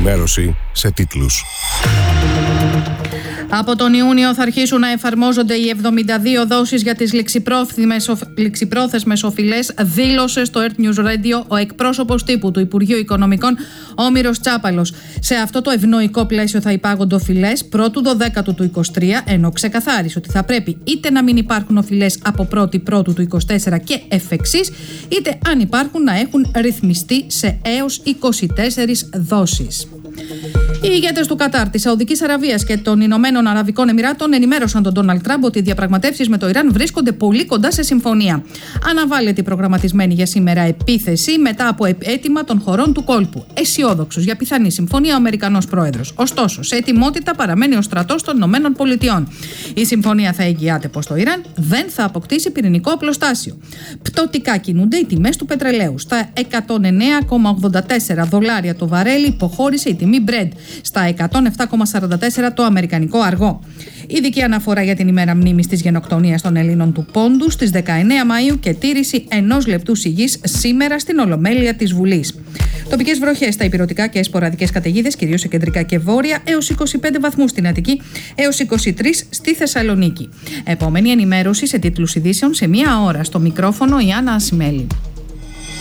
ενημέρωση σε τίτλους. Από τον Ιούνιο θα αρχίσουν να εφαρμόζονται οι 72 δόσεις για τις ληξιπρόθεσμες οφειλές, δήλωσε στο Earth News Radio ο εκπρόσωπος τύπου του Υπουργείου Οικονομικών, Όμηρος Τσάπαλος. Σε αυτό το ευνοϊκό πλαίσιο θα υπάγονται οφειλές πρώτου 12ου του 23, ενώ ξεκαθάρισε ότι θα πρέπει είτε να μην υπάρχουν οφειλές από 1η Πρώτου του 24 και εφ' εξής, είτε αν υπάρχουν να έχουν ρυθμιστεί σε έως 24 δόσεις. Οι ηγέτες του Κατάρ, της Σαουδικής Αραβίας και των Ηνωμένων Αραβικών Εμιράτων ενημέρωσαν τον Ντόναλντ Τραμπ ότι οι διαπραγματεύσεις με το Ιράν βρίσκονται πολύ κοντά σε συμφωνία. Αναβάλλεται η προγραμματισμένη για σήμερα επίθεση μετά από αίτημα των χωρών του κόλπου. Αισιόδοξος για πιθανή συμφωνία ο Αμερικανός πρόεδρος. Ωστόσο, σε ετοιμότητα παραμένει ο στρατός των Ηνωμένων Πολιτειών. Η συμφωνία θα εγγυάται πως το Ιράν δεν θα αποκτήσει πυρηνικό οπλοστάσιο. Πτωτικά κινούνται οι τιμές του πετρελαίου. Στα $109,84 το βαρέλι υποχώρησε η τιμή Brent. Στα 107,44 το αμερικανικό αργό. Ειδική αναφορά για την ημέρα μνήμης της γενοκτονίας των Ελλήνων του Πόντου στις 19 Μαΐου και τήρηση 1 λεπτού σιγής σήμερα στην Ολομέλεια της Βουλής. Τοπικές βροχές στα ηπειρωτικά και σποραδικές καταιγίδες, κυρίως σε κεντρικά και βόρεια, έως 25 βαθμούς στην Αττική, έως 23 στη Θεσσαλονίκη. Επόμενη ενημέρωση σε τίτλους ειδήσεων σε 1 ώρα. Στο μικρόφωνο η Άννα Ασημέλη.